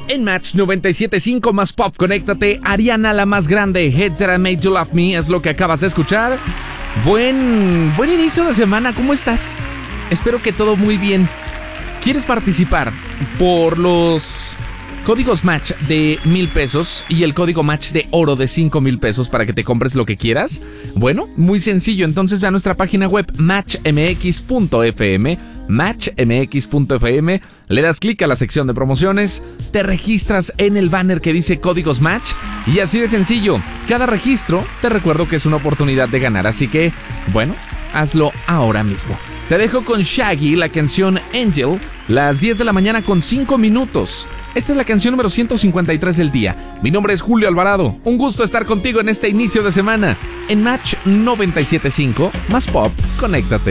En Match 97.5 más Pop, conéctate. Ariana, la más grande, Heads That I Made You Love Me, es lo que acabas de escuchar. Buen inicio de semana, ¿cómo estás? Espero que todo muy bien. ¿Quieres participar por los códigos Match de 1,000 pesos y el código Match de oro de 5,000 pesos para que te compres lo que quieras? Bueno, muy sencillo. Entonces ve a nuestra página web matchmx.fm, matchmx.fm, le das clic a la sección de promociones, te registras en el banner que dice códigos Match y así de sencillo. Cada registro, te recuerdo que es una oportunidad de ganar, así que, bueno, hazlo ahora mismo. Te dejo con Shaggy, la canción Angel, las 10 de la mañana con 5 minutos. Esta es la canción número 153 del día. Mi nombre es Julio Alvarado. Un gusto estar contigo en este inicio de semana. En Match 97.5, más Pop, conéctate.